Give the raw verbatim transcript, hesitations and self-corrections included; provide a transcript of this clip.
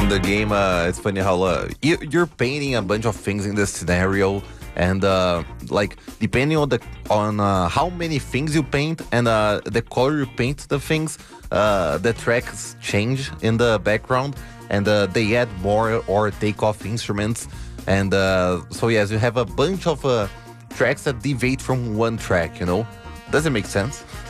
the game, uh, it's funny how uh, you, you're painting a bunch of things in this scenario, and uh, like depending on the on uh, how many things you paint and uh, the color you paint the things, uh, the tracks change in the background, and uh, they add more or take off instruments, and uh, so yes, you have a bunch of uh, tracks that deviate from one track. You know, does it make sense?